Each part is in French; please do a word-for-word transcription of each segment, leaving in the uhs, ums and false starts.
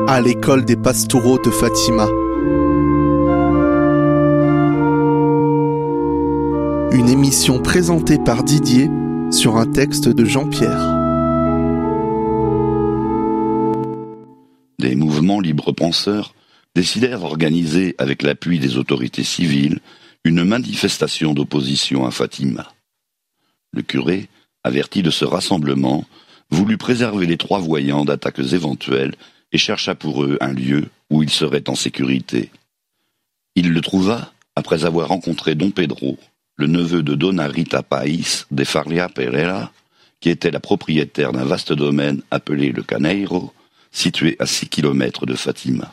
à l'école des Pastoureaux de Fatima. Une émission présentée par Didier sur un texte de Jean-Pierre. Des mouvements libre-penseurs décidèrent d'organiser, avec l'appui des autorités civiles, une manifestation d'opposition à Fatima. Le curé, averti de ce rassemblement, voulut préserver les trois voyants d'attaques éventuelles et chercha pour eux un lieu où ils seraient en sécurité. Il le trouva après avoir rencontré Don Pedro, le neveu de Dona Rita País de Farlia Pereira, qui était la propriétaire d'un vaste domaine appelé le Caneiro, situé à six kilomètres de Fatima.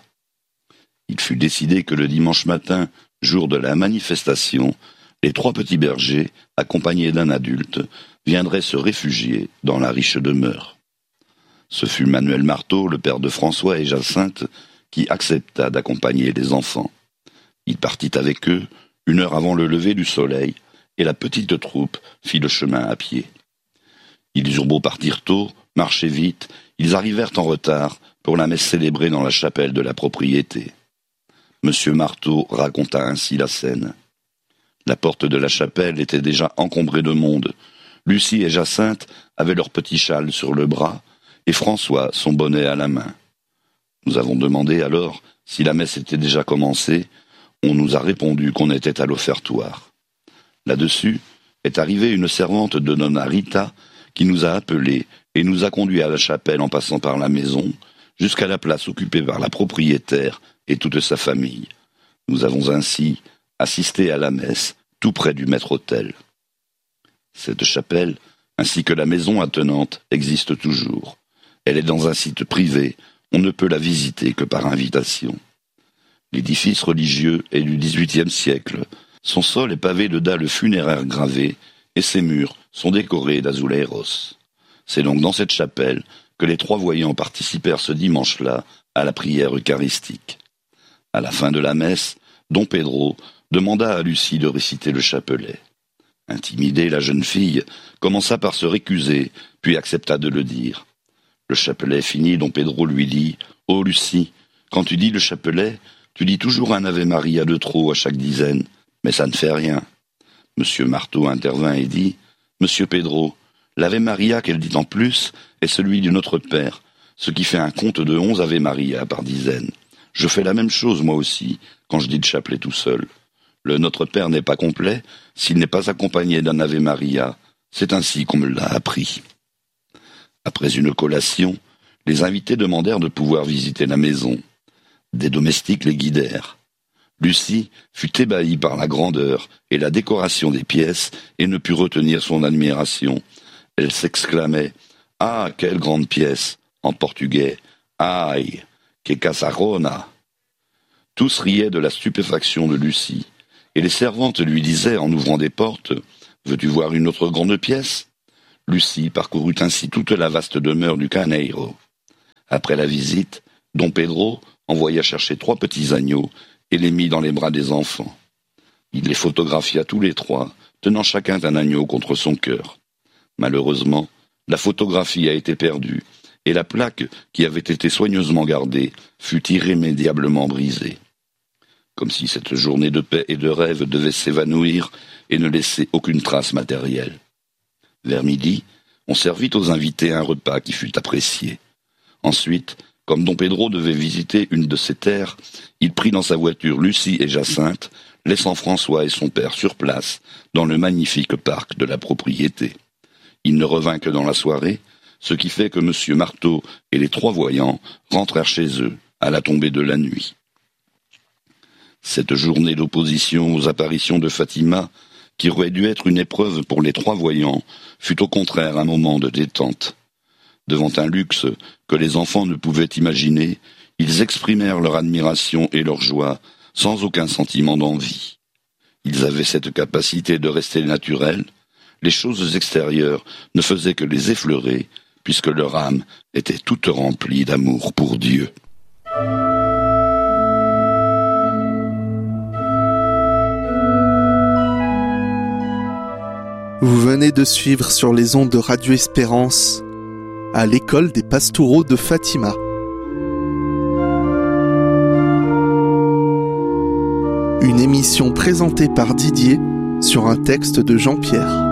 Il fut décidé que le dimanche matin, jour de la manifestation, les trois petits bergers, accompagnés d'un adulte, viendraient se réfugier dans la riche demeure. Ce fut Manuel Marteau, le père de François et Jacinthe, qui accepta d'accompagner les enfants. Il partit avec eux une heure avant le lever du soleil, et la petite troupe fit le chemin à pied. Ils eurent beau partir tôt, marcher vite, ils arrivèrent en retard pour la messe célébrée dans la chapelle de la propriété. Monsieur Marteau raconta ainsi la scène. La porte de la chapelle était déjà encombrée de monde. Lucie et Jacinthe avaient leur petit châle sur le bras, et François son bonnet à la main. Nous avons demandé alors si la messe était déjà commencée. On nous a répondu qu'on était à l'offertoire. Là-dessus est arrivée une servante de Dona Rita qui nous a appelés et nous a conduits à la chapelle en passant par la maison, jusqu'à la place occupée par la propriétaire et toute sa famille. Nous avons ainsi assisté à la messe tout près du maître-autel. Cette chapelle, ainsi que la maison attenante, existe toujours. Elle est dans un site privé, on ne peut la visiter que par invitation. L'édifice religieux est du dix-huitième siècle. Son sol est pavé de dalles funéraires gravées et ses murs sont décorés d'azuleiros. C'est donc dans cette chapelle que les trois voyants participèrent ce dimanche-là à la prière eucharistique. À la fin de la messe, Don Pedro demanda à Lucie de réciter le chapelet. Intimidée, la jeune fille commença par se récuser, puis accepta de le dire. Le chapelet fini, Don Pedro lui dit « Oh Lucie, quand tu dis le chapelet, tu dis toujours un Ave Maria de trop à chaque dizaine, mais ça ne fait rien. » Monsieur Marteau intervint et dit « Monsieur Pedro, l'Ave Maria qu'elle dit en plus est celui du Notre Père, ce qui fait un compte de onze Ave Maria par dizaine. Je fais la même chose moi aussi, quand je dis le chapelet tout seul. Le Notre Père n'est pas complet s'il n'est pas accompagné d'un Ave Maria. C'est ainsi qu'on me l'a appris. » Après une collation, les invités demandèrent de pouvoir visiter la maison. Des domestiques les guidèrent. Lucie fut ébahie par la grandeur et la décoration des pièces et ne put retenir son admiration. Elle s'exclamait « Ah, quelle grande pièce !» en portugais « Aïe, que casarona !» Tous riaient de la stupéfaction de Lucie, et les servantes lui disaient en ouvrant des portes « Veux-tu voir une autre grande pièce ?» Lucie parcourut ainsi toute la vaste demeure du Caneiro. Après la visite, Don Pedro envoya chercher trois petits agneaux et les mit dans les bras des enfants. Il les photographia tous les trois, tenant chacun un agneau contre son cœur. Malheureusement, la photographie a été perdue, et la plaque, qui avait été soigneusement gardée, fut irrémédiablement brisée. Comme si cette journée de paix et de rêve devait s'évanouir et ne laisser aucune trace matérielle. Vers midi, on servit aux invités un repas qui fut apprécié. Ensuite, comme Don Pedro devait visiter une de ses terres, il prit dans sa voiture Lucie et Jacinthe, laissant François et son père sur place, dans le magnifique parc de la propriété. Il ne revint que dans la soirée, ce qui fait que Monsieur Marteau et les trois voyants rentrèrent chez eux à la tombée de la nuit. Cette journée d'opposition aux apparitions de Fatima, qui aurait dû être une épreuve pour les trois voyants, fut au contraire un moment de détente. Devant un luxe que les enfants ne pouvaient imaginer, ils exprimèrent leur admiration et leur joie sans aucun sentiment d'envie. Ils avaient cette capacité de rester naturels, les choses extérieures ne faisaient que les effleurer, puisque leur âme était toute remplie d'amour pour Dieu. Vous venez de suivre sur les ondes de Radio Espérance à l'école des Pastoureaux de Fatima. Une émission présentée par Didier sur un texte de Jean-Pierre.